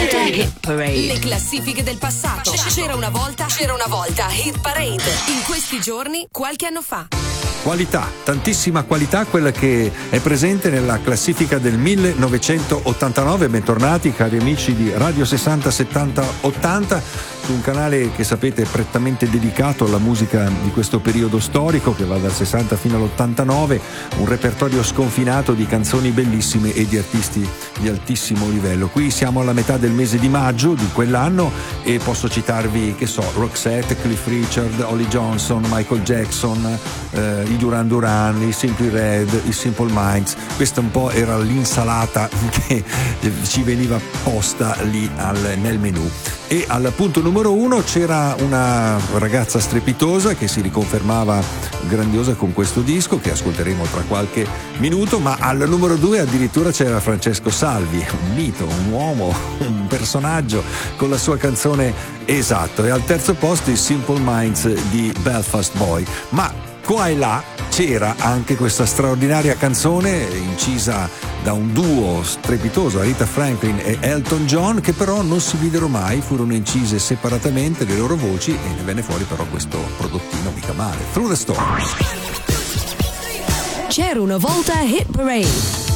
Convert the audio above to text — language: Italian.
volta Hit Parade. Le classifiche del passato. C'era una volta Hit Parade. In questi giorni, qualche anno fa. Qualità, tantissima qualità, quella che è presente nella classifica del 1989. Bentornati cari amici di Radio 60 70 80, su un canale che sapete è prettamente dedicato alla musica di questo periodo storico che va dal 60 fino all'89, un repertorio sconfinato di canzoni bellissime e di artisti di altissimo livello. Qui siamo alla metà del mese di maggio di quell'anno e posso citarvi, che so, Roxette, Cliff Richard, Holly Johnson, Michael Jackson, i Duran Duran, i Simply Red, i Simple Minds. Questa un po' era l'insalata che ci veniva posta lì nel menù. E al punto numero 1 c'era una ragazza strepitosa che si riconfermava grandiosa con questo disco che ascolteremo tra qualche minuto, ma al numero 2 addirittura c'era Francesco Salvi, un mito, un uomo, un personaggio con la sua canzone Esatto, e al terzo posto i Simple Minds di Belfast Boy. Ma qua e là c'era anche questa straordinaria canzone incisa da un duo strepitoso, Aretha Franklin e Elton John, che però non si videro mai, furono incise separatamente le loro voci e ne venne fuori però questo prodottino mica male, Through the Storm. C'era una volta Hit Parade.